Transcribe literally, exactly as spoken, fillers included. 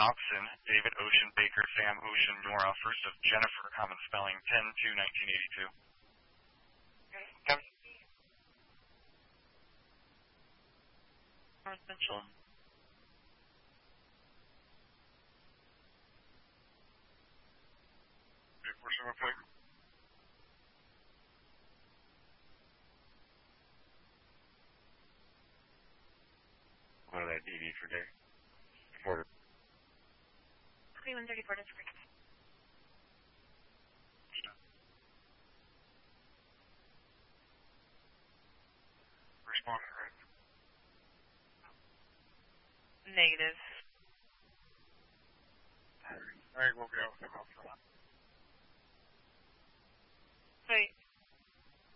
Dobson, David Ocean Baker, Sam Ocean Nora, first of Jennifer, common spelling, ten two nineteen eighty-two. North Mitchell. four seven five. What did that D V for day? Four. twenty-one thirty-four to three. Responding, right? Negative. Alright, we'll be out with him. Wait.